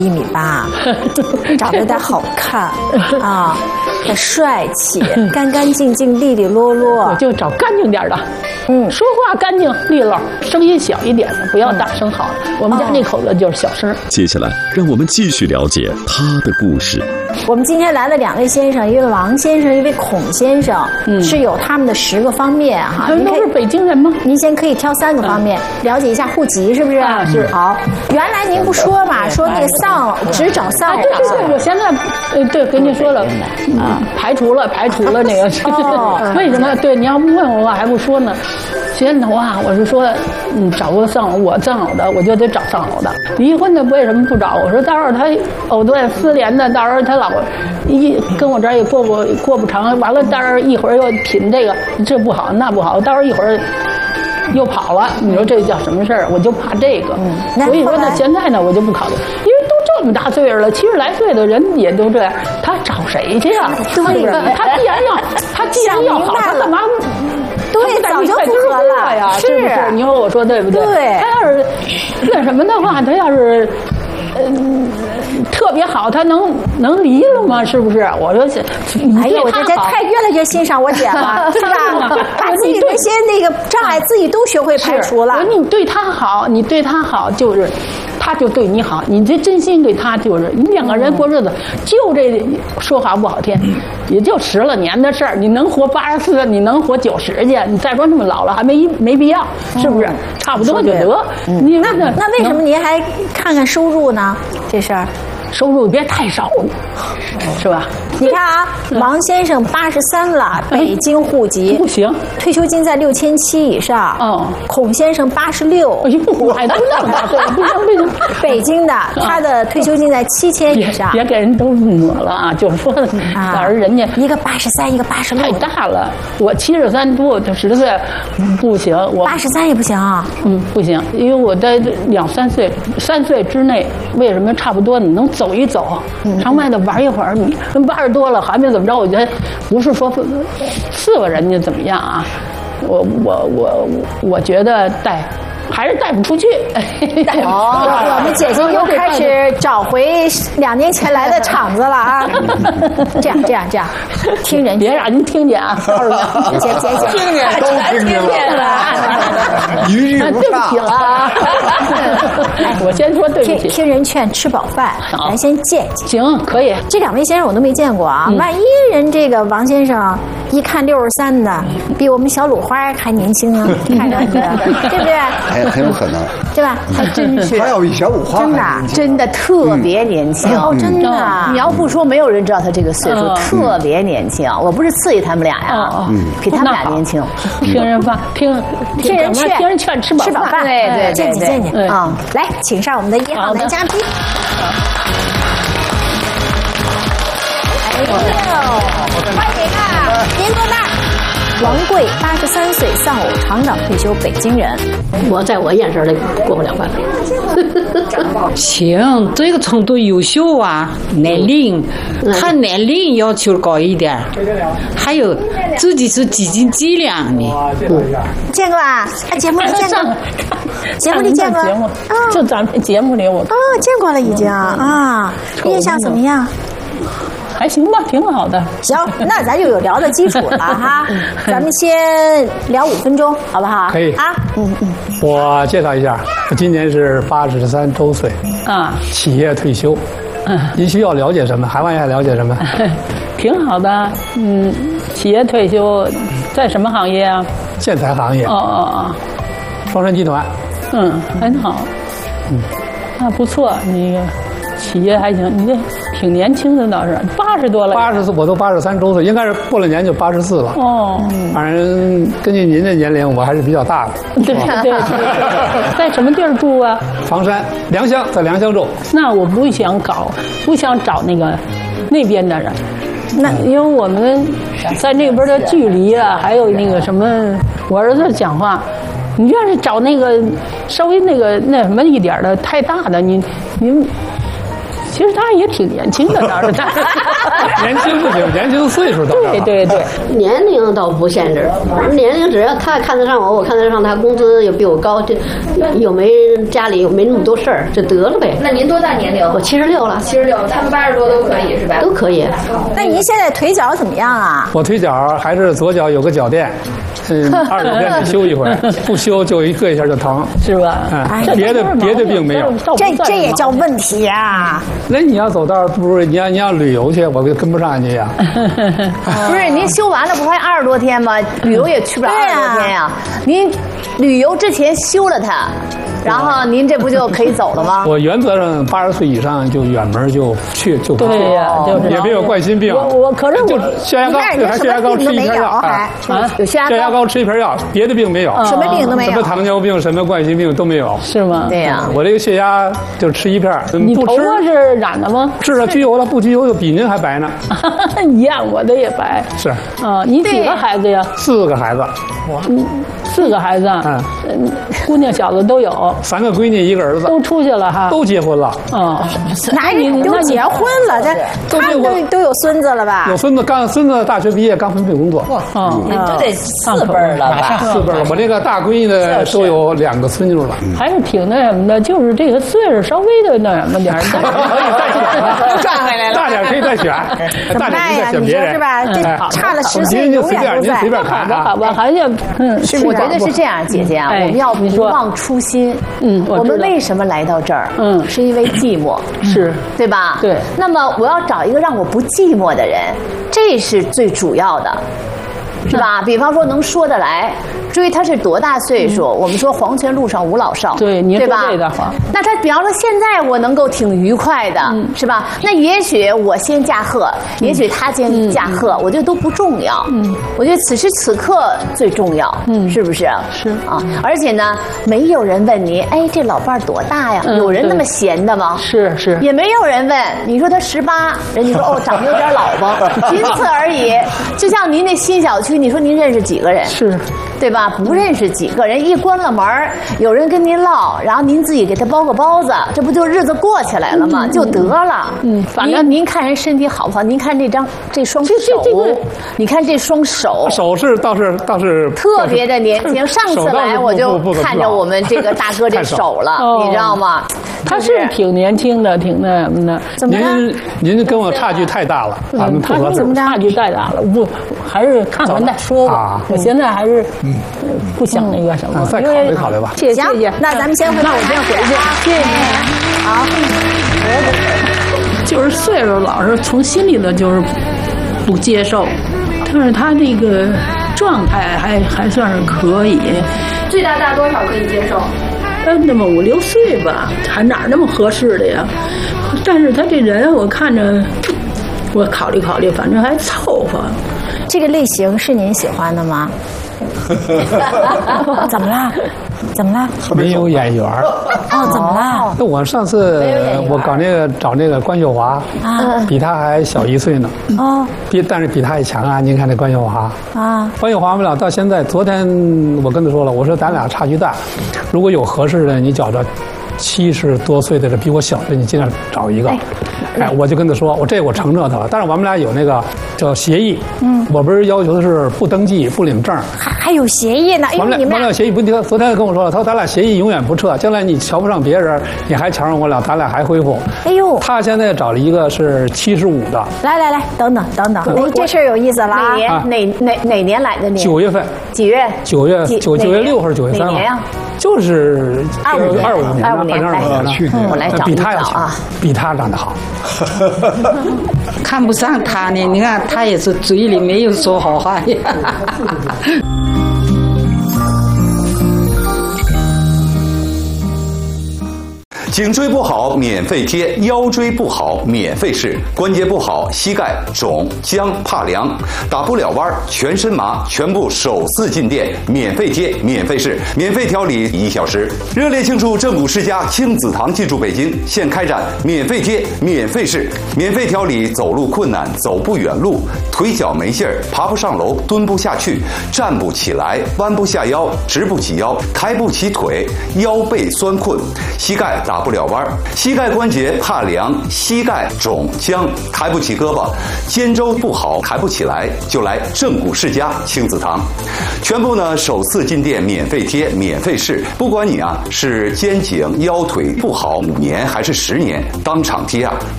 1.8米，长得有点好看啊，很帅气，干干净净，利利落落。 我就找干净点的，说话干净利落，声音小一点的，不要大声好。我们家这口子就是小声。 接下来，让我们继续了解他的故事。 我们今天来了2位先生，一位王先生，一位孔先生，是有他们的10个方面哈。 他们都是北京人吗？ 您先可以挑3个方面，了解一下户籍是不是？ 啊，是。 好，原来您不说嘛，说那个只找丧偶。 对，我现在对跟您说了，排除了那个。为什么？对，你要不问我还不说呢。先头啊，我是说，找个丧偶，我丧偶的，我就得找丧偶的。离婚的为什么不找？我说到时候他藕断丝连的，到时候他老跟我这儿也过不长，完了到时候一会儿又品这不好那不好，到时候一会儿又跑了，你说这叫什么事儿？我就怕这个，所以说呢，现在呢我就不考虑，因为都这么大岁数了，70来岁的人也都这样，他找谁去呀？ 对， 他既然要好，他干嘛？ 对，早就复合了呀，是不是？你说我说对不对？ 对。 他要是那什么的话，他要是特别好，他能离了吗？是不是？我说， 哎呦，我这太越来越欣赏我姐了，是吧？把自己那些那个障碍自己都学会排除了。 你对他好，就是。他就对你好，你这真心对他就是你2个人过日子，就这说话不好听，也就10来年的事儿。你能活84，你能活90去？你再说这么老了还没必要，是不是？差不多就得。 那为什么您还看看收入呢？这事儿。 收入别太少，是吧？ 你看啊，王先生83了，北京户籍， 不行， 退休金在6700以上。孔先生86， 哎呦，还都那么大岁数，不行， 北京的，他的退休金在7000以上。 别给人都抹了啊！就是说，到时候人家一个83，一个86， 太大了。我73多，10岁不行，我 83也不行啊。 不行，因为我在2、3岁，3岁之内，为什么差不多你能走一走，上外头玩一会儿？你跟80多了还没怎么着，我觉得不是说伺候人家怎么样啊？我觉得还是带不出去。 我们姐姐又开始找回2年前来的场子了啊！这样，听人别让人听见啊！告诉你， 姐， 听见都听见了，一句不差。 对不起了啊！我先说对不起。 听人劝，吃饱饭，咱先见见。 行，可以。 这2位先生我都没见过啊，万一人这个王先生一看63的，比我们小鲁花还年轻啊，看着你，对不对？ 很有可能， 对吧？ 还真是， 他要比小五花真的特别年轻。 真的， 你要不说，没有人知道他这个岁数，特别年轻。我不是刺激他们俩呀，比他们俩年轻。 听人劝，吃饱饭。 对， 见见啊！来，请上我们的1号男嘉宾。哎呦，欢迎啊！您坐那儿。王贵83岁，丧偶，长岛退休，北京人。 我在我眼神里过不了关。 行，这个程度优秀啊，年龄，他年龄要求高一点，还有自己是几斤几两的。 见过啊？节目里见过。节目里见过。 就咱们节目里我。 见过了已经啊。印象怎么样？ 还行吧，挺好的。 行，那咱就有聊的基础了哈。咱们先聊5分钟，好不好？ 可以啊。我介绍一下，我今年是83周岁啊，企业退休。您需要了解什么？海外还了解什么？ 挺好的。企业退休，在什么行业啊？ 建材行业。双山集团。 很好。那不错，你企业还行，你这挺年轻的倒是，80多了。 84，我都83周岁，应该是过了年就84了。反正根据您的年龄，我还是比较大的。 对。在什么地儿住啊？ 房山良乡，在良乡州。 那我不想找那边的人，那因为我们在那边的距离啊，还有那个什么，我儿子讲话。你要是找那个稍微那什么一点的太大的，您其实他也挺年轻的，倒是他。 年轻不行，年轻岁数倒是。 对， 年龄倒不限制，年龄只要他看得上我，我看得上他，工资也比我高，这又没家里又没那么多事儿，就得了呗。 那您多大年龄？ 我76了 ，76，他们80多都可以是吧？ 都可以。 那您现在腿脚怎么样啊？ 我腿脚还是左脚有个脚垫，20天得修一回，不修就一下就疼， 是吧？ 别的病没有。 这也叫问题呀？ 那你要走道，不是你要旅游去，我跟不上你呀。 不是您修完了不还20多天吗？旅游也去不了20多天呀。您旅游之前修了它，然后您这不就可以走了吗？ 我原则上80岁以上就远门就去就不去， 对呀，就是也没有冠心病。 我可是就血压高，还血压高吃一片药， 有血压高吃一片药，别的病没有， 什么病都没有， 什么糖尿病、什么冠心病都没有， 是吗？ 对呀， 我这个血压就吃一片。 你头发是染的吗？ 是啊，焗油了，不焗油就比您还白呢。 一样，我的也白。 是啊，你几个孩子呀 ？4个孩子。 4个孩子，姑娘小子都有 ，3个闺女1个儿子， 都出去了哈， 都结婚了。 哪人都结婚了？他们都有孙子了吧？ 有孙子，孙子大学毕业，刚分配工作。 你都得4辈了吧 ？4辈了，我这个大闺女呢都有2个孙女了， 还是挺那什么的，就是这个岁数稍微的那什么点儿， 可以再选， 转回来了， 大点可以再选，大点可以再选别人， 是吧？这差了10岁，永远都在。 您随便看好吧，还是我觉得是这样，姐姐啊，我们要不忘初心。我们为什么来到这儿？是因为寂寞， 是对吧？ 对。 那么我要找一个让我不寂寞的人，这是最主要的。是吧？比方说能说得来，至于他是多大岁数，我们说黄泉路上无老少， 对，你对吧？那他比方说现在我能够挺愉快的，是吧？那也许我先驾鹤，也许他先驾鹤，我觉得都不重要。我觉得此时此刻最重要，是不是？ 是啊，而且呢，没有人问你，哎，这老伴儿多大呀？有人那么闲的吗？ 是， 也没有人问。你说他18，人家说哦，长得有点老吧，仅此而已。就像您那新小区。你说您认识几个人？ 是， 对吧？不认识几个人，一关了门有人跟您唠，然后您自己给他包个包子，这不就日子过起来了吗？就得了。反正您看人身体好不好？您看这双手，你看这双手， 手是倒是特别的年轻。上次来我就看着我们这个大哥这手了，你知道吗？ 他是挺年轻的，挺那什么的。 怎么了？ 您跟我差距太大了，咱们不合适。 差距太大了，不还是看完再说吧。我现在还是不想那个什么， 再考虑吧。 谢谢。 那咱们先回，那我先回去。 谢谢您。好。就是岁数老是从心里头就是不接受，但是他这个状态还算是可以。 最大多少可以接受？ 那么5、6岁吧，还哪那么合适的呀？但是他这人我看着，我考虑，反正还凑合。 这个类型是您喜欢的吗？怎么了？ 没有眼缘怎么了？ 那我上次我找那个关秀华比他还小1岁呢。但是比他也强啊！您看这关秀华关秀华我们俩到现在，昨天我跟他说了，我说咱俩差距大，如果有合适的，你找着70多岁的比我小的，你尽量找一个。我就跟他说，我承诺他了。但是我们俩有那个叫协议，我不是要求的是不登记不领证， 还有协议呢。 我们俩协议不，昨天跟我说了，他说咱俩协议永远不撤，将来你瞧不上别人，你还瞧上我俩，咱俩还恢复。 哎呦， 他现在找了一个是75的。 来，等等，这事儿有意思了啊！ 哪年来的您 ？9月份。 几月 ？9月6还是9月3号？ 哪年呀？ 就是25年了， 去年我来找比他要强，比他长得好。 看不上他呢，你看他也是嘴里没有说好话呀。 颈椎不好免费贴，腰椎不好免费试，关节不好膝盖肿僵怕凉，打不了弯全身麻，全部手撕进店，免费贴免费试，免费调理1小时。热烈庆祝正骨世家亲子堂进驻北京，现开展免费贴免费试，免费调理走路困难、走不远路、腿脚没劲儿、爬不上楼、蹲不下去、站不起来、弯不下腰、直不起腰、抬不起腿、腰背酸困、膝盖打打不了弯儿，膝盖关节怕凉，膝盖肿僵，抬不起胳膊，肩周不好，抬不起来，就来正骨世家亲子堂，全部呢首次进店免费贴，免费试，不管你啊是肩颈腰腿不好5年还是10年，当场贴啊，